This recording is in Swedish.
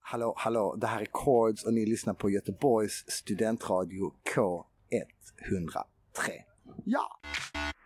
Hallå, det här är Chords och ni lyssnar på Göteborgs studentradio K103. Ja!